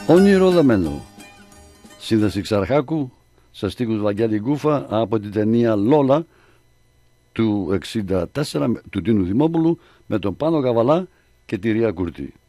Όνειρο δεμένο. Σύνδεση Ξαρχάκου σε στίχους Βαγγέλη Γκούφα από την ταινία Λόλα του 1964 του Τίνου Δημόπουλου με τον Πάνο Καβαλά και τη Ρία Κούρτη.